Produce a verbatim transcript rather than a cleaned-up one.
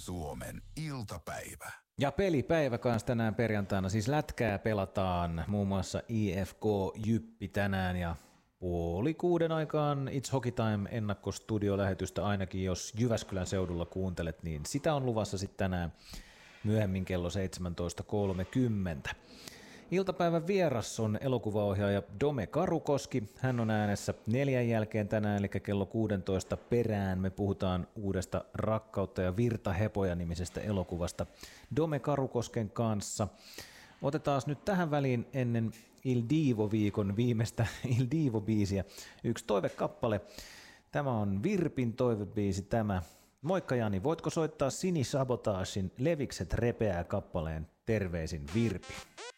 Suomen iltapäivä. Ja pelipäivä kanssa tänään perjantaina, siis lätkää pelataan muun muassa I F K Jyppi tänään ja puoli kuuden aikaan It's Hockey Time -ennakkostudiolähetystä ainakin, jos Jyväskylän seudulla kuuntelet, niin sitä on luvassa sitten tänään myöhemmin kello seitsemäntoista kolmekymmentä. Iltapäivän vieras on elokuvaohjaaja Dome Karukoski. Hän on äänessä neljän jälkeen tänään, eli kello kuusitoista perään. Me puhutaan uudesta Rakkautta ja virtahepoja -nimisestä elokuvasta Dome Karukosken kanssa. Otetaan nyt tähän väliin ennen Il Divo-viikon viimeistä Il Divo-biisiä yksi toivekappale. Tämä on Virpin toivebiisi tämä. Moikka Jani, voitko soittaa Sini Sabotagin Levikset repeää -kappaleen? Terveisin Virpi.